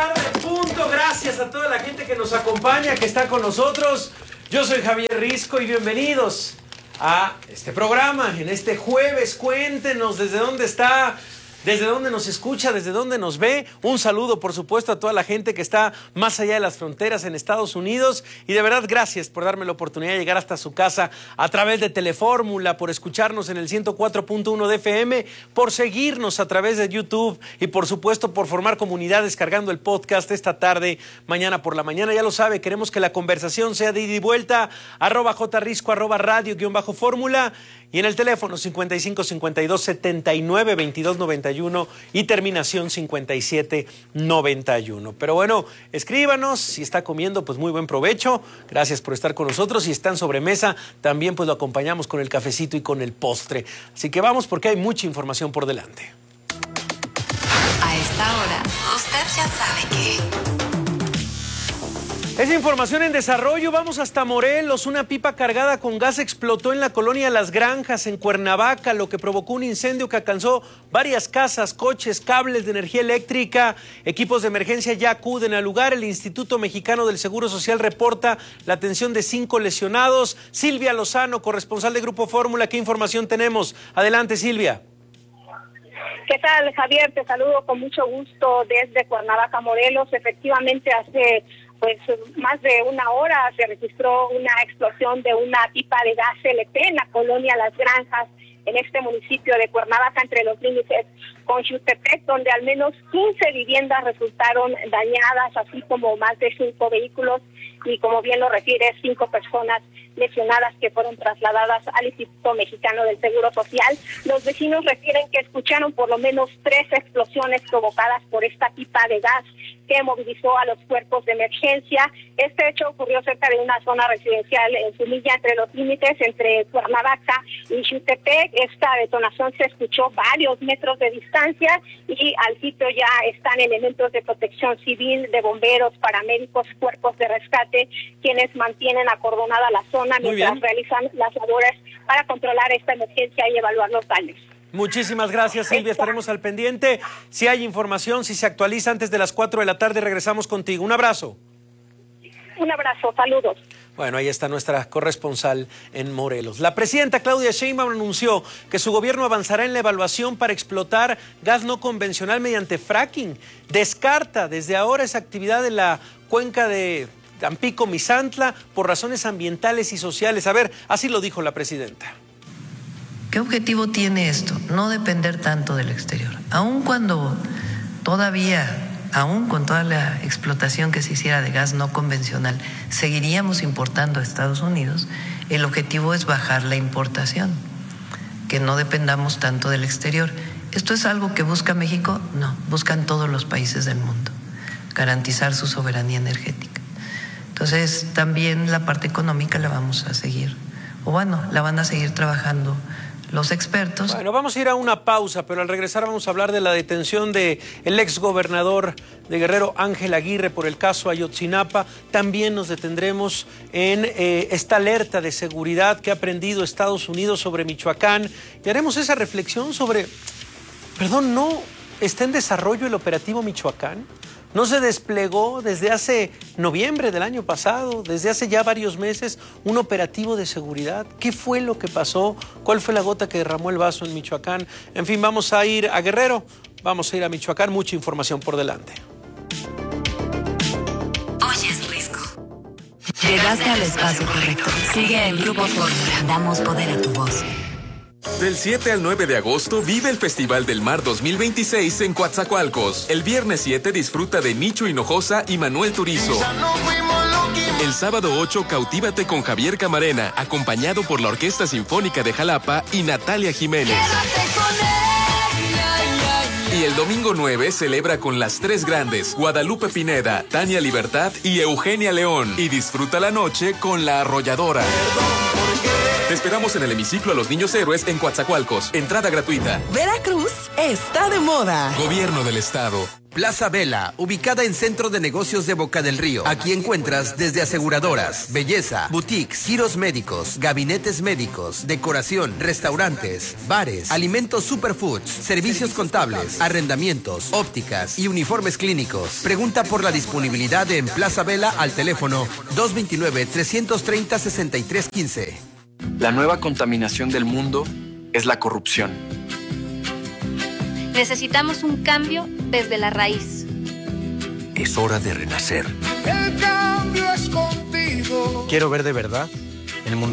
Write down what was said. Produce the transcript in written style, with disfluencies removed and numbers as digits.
tarde, punto. Gracias a toda la gente que nos acompaña, que está con nosotros. Yo soy Javier Risco y bienvenidos a este programa. En este jueves, cuéntenos desde dónde está, desde dónde nos escucha, desde dónde nos ve. Un saludo, por supuesto, a toda la gente que está más allá de las fronteras en Estados Unidos. Y de verdad, gracias por darme la oportunidad de llegar hasta su casa a través de Telefórmula, por escucharnos en el 104.1 de FM, por seguirnos a través de YouTube y, por supuesto, por formar comunidad descargando el podcast esta tarde, mañana por la mañana. Ya lo sabe, queremos que la conversación sea de ida y vuelta. @jrisco, @radio_fórmula. Y en el teléfono 55 52 79 22 91 y terminación 57 91. Pero bueno, escríbanos. Si está comiendo, pues muy buen provecho. Gracias por estar con nosotros. Si está en sobremesa, también pues lo acompañamos con el cafecito y con el postre. Así que vamos porque hay mucha información por delante. A esta hora, usted ya sabe que... Es información en desarrollo. Vamos hasta Morelos. Una pipa cargada con gas explotó en la colonia Las Granjas, en Cuernavaca, lo que provocó un incendio que alcanzó varias casas, coches, cables de energía eléctrica. Equipos de emergencia ya acuden al lugar. El Instituto Mexicano del Seguro Social reporta la atención de 5 lesionados. Silvia Lozano, corresponsal de Grupo Fórmula. ¿Qué información tenemos? Adelante, Silvia. ¿Qué tal, Javier? Te saludo con mucho gusto desde Cuernavaca, Morelos. Efectivamente, hace más de una hora se registró una explosión de una pipa de gas LP en la colonia Las Granjas, en este municipio de Cuernavaca, entre los límites con Jutepec, donde al menos 15 viviendas resultaron dañadas, así como más de 5 vehículos y, como bien lo refiere, 5 personas lesionadas que fueron trasladadas al Instituto Mexicano del Seguro Social. Los vecinos refieren que escucharon por lo menos 3 explosiones provocadas por esta pipa de gas que movilizó a los cuerpos de emergencia. Este hecho ocurrió cerca de una zona residencial en Zumilla, entre los límites entre Cuernavaca y Jutepec. Esta detonación se escuchó varios metros de distancia y al sitio ya están elementos de protección civil, de bomberos, paramédicos, cuerpos de rescate, quienes mantienen acordonada la zona mientras realizan las labores para controlar esta emergencia y evaluar los daños. Muchísimas gracias, Silvia. Estaremos al pendiente. Si hay información, si se actualiza antes de las 4 de la tarde, regresamos contigo. Un abrazo. Un abrazo, saludos. Bueno, ahí está nuestra corresponsal en Morelos. La presidenta Claudia Sheinbaum anunció que su gobierno avanzará en la evaluación para explotar gas no convencional mediante fracking. Descarta desde ahora esa actividad en la cuenca de Tampico-Misantla por razones ambientales y sociales. A ver, así lo dijo la presidenta. ¿Qué objetivo tiene esto? No depender tanto del exterior. Aun cuando todavía, aún con toda la explotación que se hiciera de gas no convencional, seguiríamos importando a Estados Unidos, el objetivo es bajar la importación, que no dependamos tanto del exterior. ¿Esto es algo que busca México? No, buscan todos los países del mundo, garantizar su soberanía energética. Entonces, también la parte económica la vamos a seguir, o bueno, la van a seguir trabajando los expertos. Bueno, vamos a ir a una pausa, pero al regresar vamos a hablar de la detención del exgobernador de Guerrero, Ángel Aguirre, por el caso Ayotzinapa. También nos detendremos en esta alerta de seguridad que ha prendido Estados Unidos sobre Michoacán y haremos esa reflexión sobre, ¿no está en desarrollo el operativo Michoacán? ¿No se desplegó desde hace noviembre del año pasado, desde hace ya varios meses, un operativo de seguridad? ¿Qué fue lo que pasó? ¿Cuál fue la gota que derramó el vaso en Michoacán? En fin, vamos a ir a Guerrero, vamos a ir a Michoacán, mucha información por delante. Oyes Risco. Llegaste al espacio correcto. Sigue en Grupo Fórmula. Damos poder a tu voz. Del 7 al 9 de agosto vive el Festival del Mar 2026 en Coatzacoalcos. El viernes 7 disfruta de Nicho Hinojosa y Manuel Turizo. El sábado 8 cautívate con Javier Camarena, acompañado por la Orquesta Sinfónica de Jalapa y Natalia Jiménez. Y el domingo 9 celebra con las 3 grandes, Guadalupe Pineda, Tania Libertad y Eugenia León. Y disfruta la noche con La Arrolladora. Te esperamos en el hemiciclo a los Niños Héroes en Coatzacoalcos. Entrada gratuita. Veracruz está de moda. Gobierno del Estado. Plaza Vela, ubicada en Centro de Negocios de Boca del Río. Aquí encuentras desde aseguradoras, belleza, boutiques, giros médicos, gabinetes médicos, decoración, restaurantes, bares, alimentos superfoods, servicios contables, arrendamientos, ópticas y uniformes clínicos. Pregunta por la disponibilidad en Plaza Vela al teléfono 229-330-6315. La nueva contaminación del mundo es la corrupción. Necesitamos un cambio desde la raíz. Es hora de renacer. El cambio es contigo. Quiero ver de verdad el mundo